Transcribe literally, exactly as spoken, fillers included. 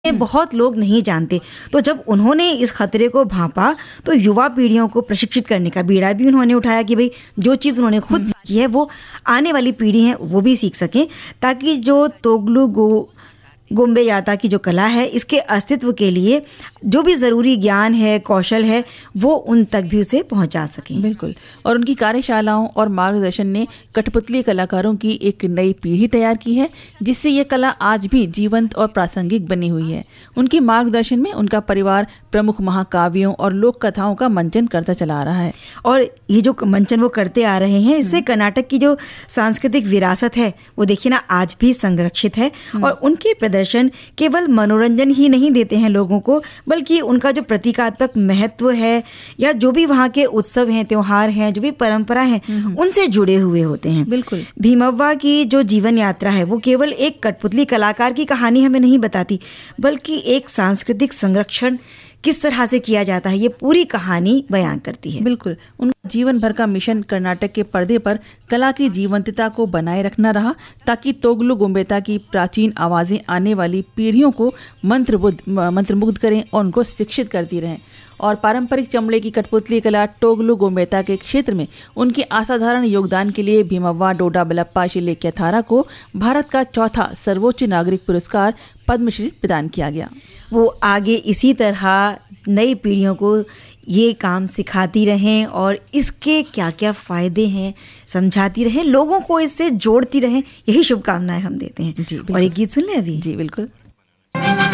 ये बहुत लोग नहीं जानते। तो जब उन्होंने इस खतरे को भांपा तो युवा पीढ़ियों को प्रशिक्षित करने का बीड़ा भी उन्होंने उठाया कि भाई जो चीज़ उन्होंने खुद सीखी है वो आने वाली पीढ़ी है वो भी सीख सकें, ताकि जो तोगलू गो गोम्बे याता की जो कला है इसके अस्तित्व के लिए जो भी ज़रूरी ज्ञान है, कौशल है, वो उन तक भी उसे पहुंचा सकें। बिल्कुल। और उनकी कार्यशालाओं और मार्गदर्शन ने कठपुतली कलाकारों की एक नई पीढ़ी तैयार की है, जिससे ये कला आज भी जीवंत और प्रासंगिक बनी हुई है। उनके मार्गदर्शन में उनका परिवार प्रमुख महाकाव्यों और लोक कथाओं का मंचन करता चला आ रहा है। और ये जो मंचन वो करते आ रहे हैं, इससे कर्नाटक की जो सांस्कृतिक विरासत है वो देखिए ना आज भी संरक्षित है। और उनके प्रदर्शन केवल मनोरंजन ही नहीं देते हैं लोगों को, बल्कि उनका जो प्रतीकात्मक महत्व है या जो भी वहाँ के उत्सव हैं, त्योहार हैं, जो भी परंपरा है उनसे जुड़े हुए होते हैं। बिल्कुल। भीमव्वा की जो जीवन यात्रा है वो केवल एक कठपुतली कलाकार की कहानी हमें नहीं बताती, बल्कि एक सांस्कृतिक संरक्षण किस तरह से किया जाता है ये पूरी कहानी बयान करती है। बिल्कुल। उनका जीवन भर का मिशन कर्नाटक के पर्दे पर कला की जीवंतता को बनाए रखना रहा, ताकि तोगलू गोम्बेता की प्राचीन आवाजें आने वाली पीढ़ियों को मंत्रमुग्ध मंत्रमुग्ध करें और उनको शिक्षित करती रहें। और पारंपरिक चमड़े की कठपुतली कला टोगलू गोम्बेता के क्षेत्र में उनके असाधारण योगदान के लिए भीमव्वा डोडा बलप्पा शिलेक्याथारा को भारत का चौथा सर्वोच्च नागरिक पुरस्कार पद्मश्री प्रदान किया गया। वो आगे इसी तरह नई पीढ़ियों को ये काम सिखाती रहें और इसके क्या क्या फ़ायदे हैं समझाती रहें, लोगों को इससे जोड़ती रहें, यही शुभकामनाएं हम देते हैं। जी, और एक गीत सुन लें अभी। जी बिल्कुल।